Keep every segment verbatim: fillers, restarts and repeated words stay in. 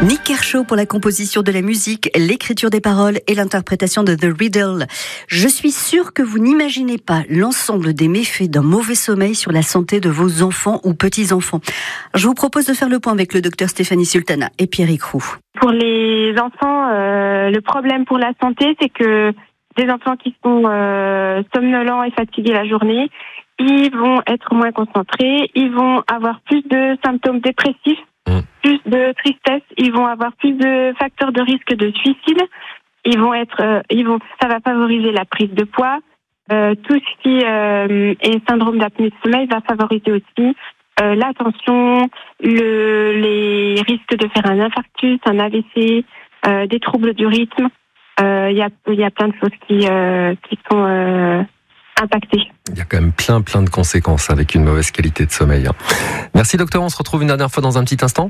Nick Kershaw pour la composition de la musique, l'écriture des paroles et l'interprétation de The Riddle. Je suis sûre que vous n'imaginez pas l'ensemble des méfaits d'un mauvais sommeil sur la santé de vos enfants ou petits-enfants. Je vous propose de faire le point avec le docteur Stéphanie Sultana et Pierrick Roux. Pour les enfants, euh, le problème pour la santé, c'est que des enfants qui sont euh, somnolents et fatigués la journée, ils vont être moins concentrés, ils vont avoir plus de symptômes dépressifs, mmh. plus de tristesse, ils vont avoir plus de facteurs de risque de suicide, ils vont être, euh, ils vont, ça va favoriser la prise de poids, euh, tout ce qui euh, est syndrome d'apnée de sommeil va favoriser aussi euh, la tension, le, les risques de faire un infarctus, un A V C, euh, des troubles du rythme. Il euh, y a, il y a plein de choses qui, euh, qui sont euh, impactées. Il y a quand même plein, plein de conséquences avec une mauvaise qualité de sommeil. Merci docteur, on se retrouve une dernière fois dans un petit instant.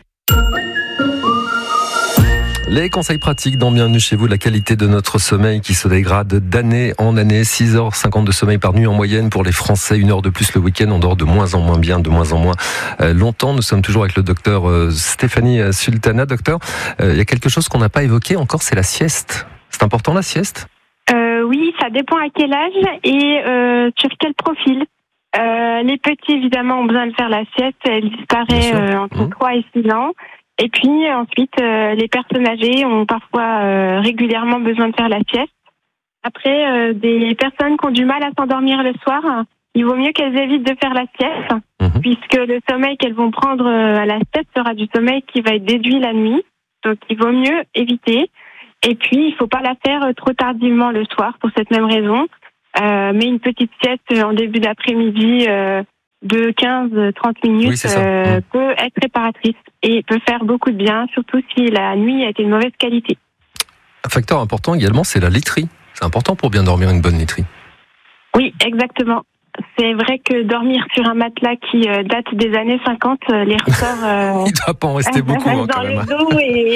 Les conseils pratiques dans Bienvenue chez vous, la qualité de notre sommeil qui se dégrade d'année en année. six heures cinquante de sommeil par nuit en moyenne pour les Français, une heure de plus le week-end. On dort de moins en moins bien, de moins en moins euh, longtemps. Nous sommes toujours avec le docteur euh, Stéphanie Sultana. Docteur, euh, il y a quelque chose qu'on n'a pas évoqué encore, c'est la sieste. C'est important la sieste ? euh, Oui, ça dépend à quel âge et euh, sur quel profil. Euh, les petits, évidemment, ont besoin de faire la sieste. Elle disparaît euh, entre mmh. trois et six ans. Et puis ensuite, euh, les personnes âgées ont parfois euh, régulièrement besoin de faire la sieste. Après, euh, des personnes qui ont du mal à s'endormir le soir, il vaut mieux qu'elles évitent de faire la sieste, mmh. puisque le sommeil qu'elles vont prendre à la sieste sera du sommeil qui va être déduit la nuit. Donc il vaut mieux éviter. Et puis, il ne faut pas la faire trop tardivement le soir pour cette même raison. Euh, mais une petite sieste en début d'après-midi euh, de quinze à trente minutes oui, euh, mmh. peut être réparatrice et peut faire beaucoup de bien, surtout si la nuit a été de mauvaise qualité. Un facteur important également, c'est la literie. C'est important pour bien dormir, une bonne literie. Oui, exactement. C'est vrai que dormir sur un matelas qui euh, date des années cinquante, euh, les ressorts euh, il ne doit pas en rester beaucoup hein, dans quand le même. dos et,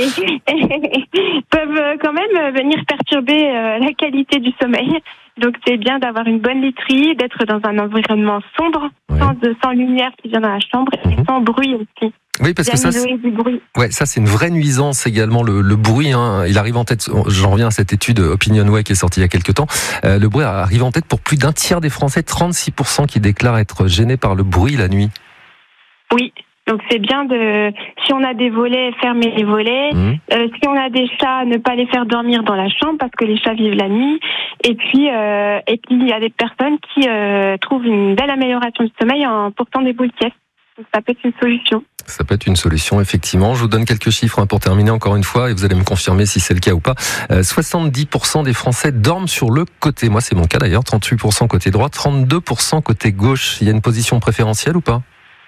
et peuvent quand même venir perturber euh, la qualité du sommeil. Donc c'est bien d'avoir une bonne literie, d'être dans un environnement sombre, oui. sans, sans lumière qui vient dans la chambre et mm-hmm. sans bruit aussi. Oui, parce que ça, c'est... Du bruit. Ouais, ça c'est une vraie nuisance également, le, le bruit. Hein, il arrive en tête, j'en reviens à cette étude OpinionWay qui est sortie il y a quelques temps, euh, le bruit arrive en tête pour plus d'un tiers des Français, trente-six pour cent qui déclarent être gênés par le bruit la nuit. Oui, donc c'est bien de, si on a des volets, fermer les volets. Mmh. Euh, si on a des chats, ne pas les faire dormir dans la chambre parce que les chats vivent la nuit. Et puis, euh, et puis il y a des personnes qui euh, trouvent une belle amélioration du sommeil en portant des boules pièces. Donc ça peut être une solution. Ça peut être une solution, effectivement. Je vous donne quelques chiffres hein, pour terminer encore une fois et vous allez me confirmer si c'est le cas ou pas. Euh, soixante-dix pour cent des Français dorment sur le côté. Moi, c'est mon cas d'ailleurs. trente-huit pour cent côté droit, trente-deux pour cent côté gauche. Il y a une position préférentielle ou pas ?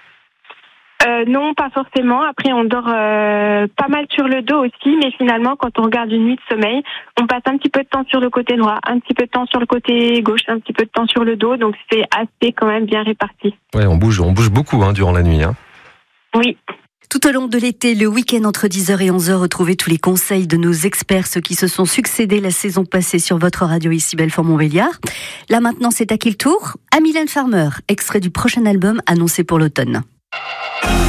Euh, non, pas forcément. Après, on dort euh, pas mal sur le dos aussi, mais finalement, quand on regarde une nuit de sommeil, on passe un petit peu de temps sur le côté droit, un petit peu de temps sur le côté gauche, un petit peu de temps sur le dos, donc c'est assez quand même bien réparti. Ouais, on bouge, on bouge beaucoup hein, durant la nuit. Hein. Oui. Tout au long de l'été, le week-end entre dix heures et onze heures, retrouvez tous les conseils de nos experts, ceux qui se sont succédés la saison passée sur votre radio ici Belfort-Montbéliard. Là maintenant, c'est à qui le tour ? À Mylène Farmer, extrait du prochain album annoncé pour l'automne.